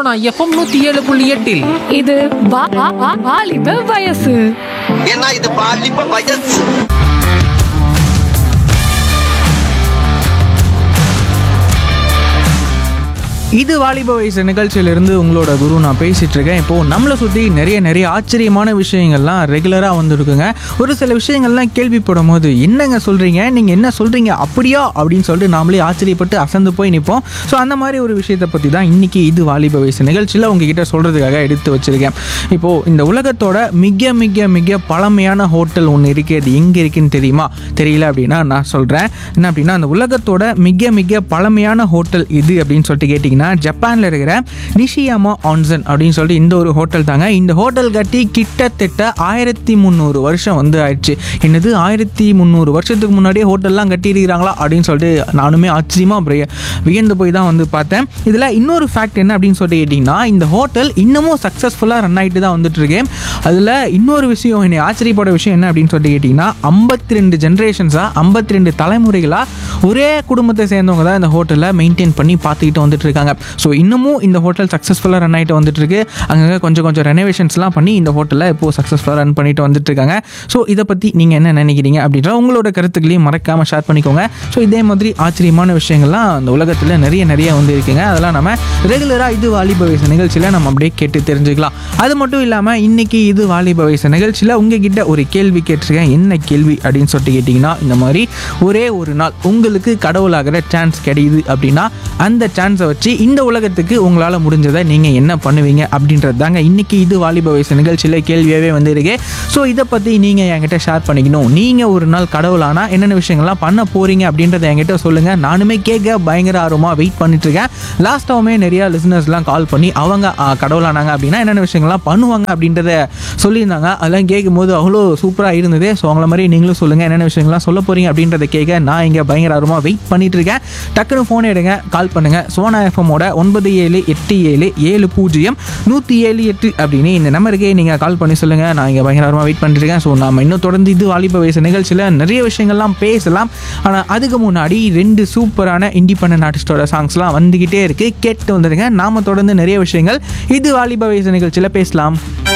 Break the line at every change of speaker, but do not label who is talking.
Sona FM 107.8.
இது வாலிப வயசு.
ஏன்னா இது பாலிப்ப வயசு.
இது வாலிப வயசு நிகழ்ச்சியிலிருந்து உங்களோட குரு நான் பேசிகிட்டு இருக்கேன். இப்போது நம்மளை சுற்றி நிறைய ஆச்சரியமான விஷயங்கள்லாம் ரெகுலராக வந்துருக்குங்க. ஒரு சில விஷயங்கள்லாம் கேள்விப்படும் போது என்னங்க சொல்கிறீங்க, நீங்கள் என்ன சொல்கிறீங்க அப்படியா அப்படின்னு சொல்லிட்டு நாமளே ஆச்சரியப்பட்டு அசந்து போய் நிற்போம். ஸோ அந்த மாதிரி ஒரு விஷயத்தை பற்றி தான் இன்றைக்கி இது வாலிப வயசு நிகழ்ச்சியில் உங்ககிட்ட சொல்கிறதுக்காக எடுத்து வச்சுருக்கேன். இப்போது இந்த உலகத்தோட மிக மிக மிக பழமையான ஹோட்டல் ஒன்று இருக்குது. அது எங்கே இருக்குன்னு தெரியுமா? தெரியல அப்படின்னா நான் சொல்கிறேன். என்ன அப்படின்னா, அந்த உலகத்தோட மிக மிக பழமையான ஹோட்டல் இது அப்படின்னு சொல்லிட்டு கேட்டிங்கன்னா ஜப்பானில் இருக்கிற நிஷியாமா ஆன்சன் அப்படின்னு சொல்லிட்டு இந்த ஒரு ஹோட்டல் தாங்க. இந்த ஹோட்டல் கட்டி கிட்டத்தட்ட 1300 வருஷம் வந்து ஆயிடுச்சு. என்னது 1300 வருஷத்துக்கு முன்னாடியே ஹோட்டல்லாம் கட்டியிருக்கிறாங்களா அப்படின்னு சொல்லிட்டு நானுமே ஆச்சரியமாக வியந்து போய் தான் வந்து பார்த்தேன். இதில் இன்னொரு ஃபேக்ட் என்ன அப்படின்னு சொல்லிட்டு கேட்டிங்கன்னா, இந்த ஹோட்டல் இன்னமும் சக்ஸஸ்ஃபுல்லாக ரன் ஆகிட்டு தான் வந்துட்டு இருக்கு. அதில் இன்னொரு விஷயம், என்னை ஆச்சரியப்பட விஷயம் என்ன அப்படின்னு சொல்லிட்டு கேட்டிங்கன்னா, 52 ஜென்ரேஷன்ஸாக 52 தலைமுறைகளாக ஒரே குடும்பத்தை சேர்ந்தவங்க தான் இந்த ஹோட்டலை மெயின்டைன் பண்ணி பார்த்துக்கிட்டு வந்துட்டு இருக்காங்க. ஸோ இன்னமும் இந்த ஹோட்டல் சக்ஸஸ்ஃபுல்லாக ரன் ஆகிட்டு வந்துட்டு இருக்கு. அங்கங்கே கொஞ்சம் ரெனோவேஷன்ஸ்லாம் பண்ணி இந்த ஹோட்டலில் இப்போது சக்ஸஸ்ஃபுல்லாக ரன் பண்ணிட்டு வந்துட்டு இருக்காங்க. ஸோ இதை பற்றி நீங்கள் என்ன நினைக்கிறீங்க அப்படின்ற உங்களோட கருத்துக்களையும் மறக்காமல் ஷேர் பண்ணிக்கோங்க. ஸோ இதே மாதிரி ஆச்சரியமான விஷயங்கள்லாம் அந்த உலகத்தில் நிறைய வந்து இருக்குங்க. அதெல்லாம் நம்ம ரெகுலராக இது வாலிப வயசு நிகழ்ச்சியில் நம்ம அப்படியே கேட்டு தெரிஞ்சுக்கலாம். அது மட்டும் இல்லாமல் இன்றைக்கி இது வாலிப வயசு நிகழ்ச்சியில் உங்ககிட்ட ஒரு கேள்வி கேட்டிருக்கேன். என்ன கேள்வி அப்படின்னு சொல்லிட்டு கேட்டிங்கன்னா, இந்த மாதிரி ஒரே ஒரு நாள் உங்களுக்கு கடவுளாகிற சான்ஸ் கிடையுது அப்படின்னா அந்த சான்ஸை வச்சு இந்த உலகத்துக்கு உங்களால் முடிஞ்சதை நீங்கள் என்ன பண்ணுவீங்க அப்படின்றது தாங்க இன்றைக்கி இது வாலிப வயசு நிகழ்ச்சியில் கேள்வியாகவே வந்துருக்கு. ஸோ இதை பற்றி நீங்கள் என்கிட்ட ஷேர் பண்ணிக்கணும். நீங்கள் ஒரு நாள் கடவுளானால் என்னென்ன விஷயங்கள்லாம் பண்ண போகிறீங்க அப்படின்றத என்கிட்ட சொல்லுங்கள். நானுமே கேட்க பயங்கர ஆர்வமாக வெயிட் பண்ணிட்டுருக்கேன். லாஸ்ட்டாகவுமே நிறையா லிசனர்ஸ்லாம் கால் பண்ணி அவங்க கடவுளானாங்க அப்படின்னா என்னென்ன விஷயங்கள்லாம் பண்ணுவாங்க அப்படின்றத சொல்லியிருந்தாங்க. அதெல்லாம் கேட்கும்போது அவ்வளோ சூப்பராக இருந்தது. ஸோ அவங்கள மாதிரி நீங்களும் சொல்லுங்கள் என்னென்ன விஷயங்கள்லாம் சொல்ல போகிறீங்க அப்படின்றத கேட்க நான் இங்கே பயங்கர ஆர்வமாக வெயிட் பண்ணிட்டு இருக்கேன். டக்குன்னு ஃபோன் எடுங்க, கால் பண்ணுங்கள். சோனா எஃப்எம்மோட 9787700178 அப்படின்னு இந்த நம்பருக்கு நீங்கள் கால் பண்ணி சொல்லுங்கள். நான் இங்கே பயங்கரமாக வெயிட் பண்ணிட்டுருக்கேன். ஸோ நம்ம இன்னும் தொடர்ந்து இது வாலிப வயசு நிகழ்ச்சியில் நிறைய விஷயங்கள்லாம் பேசலாம். ஆனால் அதுக்கு முன்னாடி 2 சூப்பரான இண்டிபெண்டன்ட் ஆர்டிஸ்டோட சாங்ஸ்லாம் வந்துக்கிட்டே இருக்குது. கேட்டு வந்துடுங்க. நாம் தொடர்ந்து நிறைய விஷயங்கள் இது வாலிப வயசு நிகழ்ச்சியில் பேசலாம்.